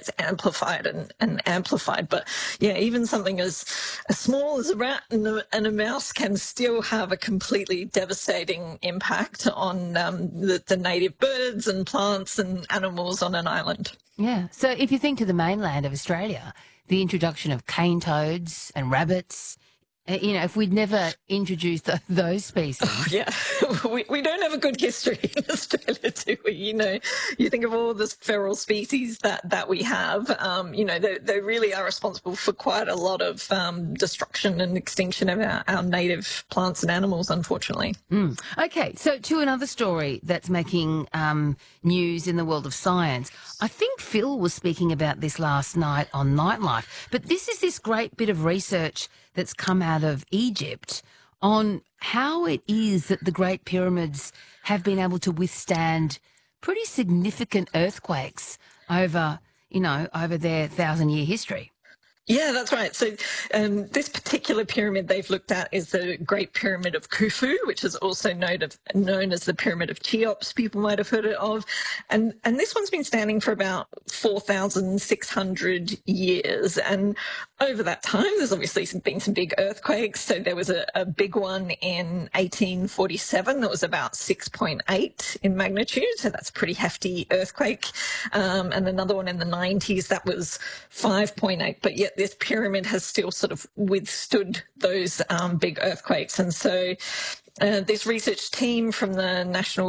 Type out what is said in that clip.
gets amplified and amplified. But yeah, even something as small as a rat and a mouse can still have a completely devastating impact on the native birds and plants and animals on an island. Yeah. So if you think to the mainland of Australia, the introduction of cane toads and rabbits, if we'd never introduced those Oh, species. yeah, we don't have a good history in Australia, do we? You think of all the feral species that we have. They really are responsible for quite a lot of destruction and extinction of our native plants and animals, unfortunately. Mm. Okay, so to another story that's making news in the world of science. I think Phil was speaking about this last night on Nightlife, but this great bit of research that's come out of Egypt on how it is that the Great Pyramids have been able to withstand pretty significant earthquakes over their 1,000-year history. Yeah, that's right. So this particular pyramid they've looked at is the Great Pyramid of Khufu, which is also known as the Pyramid of Cheops. People might have heard it of. And this one's been standing for about 4,600 years. And over that time, there's obviously been some big earthquakes. So there was a big one in 1847 that was about 6.8 in magnitude. So that's a pretty hefty earthquake. And another one in the 90s that was 5.8. But yet this pyramid has still sort of withstood those big earthquakes. And so this research team from the National